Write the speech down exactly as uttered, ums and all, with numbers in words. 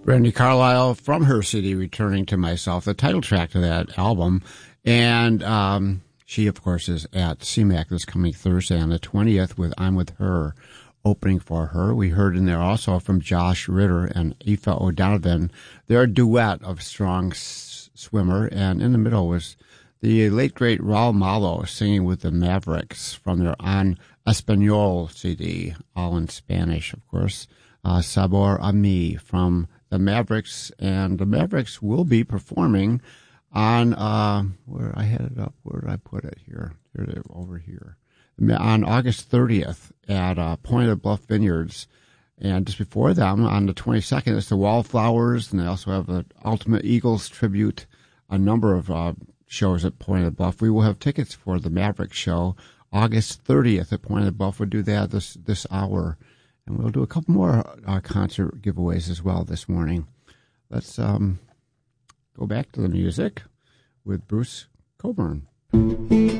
Brandi Carlile from her C D, Returning to Myself, the title track to that album. And um, she, of course, is at C MAC this coming Thursday on the twentieth with I'm With Her opening for her. We heard in there also from Josh Ritter and Aoife O'Donovan, their duet of Strong S- Swimmer. And in the middle was the late, great Raul Malo singing with the Mavericks from their En Espanol C D, all in Spanish, of course. Uh, Sabor a Mi from the Mavericks, and the Mavericks will be performing on, uh, where I had it up, where did I put it here? Here it is, over here. On August thirtieth at uh, Point of Bluff Vineyards. And just before them, on the twenty-second, it's the Wallflowers, and they also have the Ultimate Eagles tribute, a number of uh, shows at Point of the Bluff. We will have tickets for the Mavericks show August thirtieth at Point of the Bluff. We'll do that this, this hour. And we'll do a couple more uh, concert giveaways as well this morning. Let's um, go back to the music with Bruce Cockburn.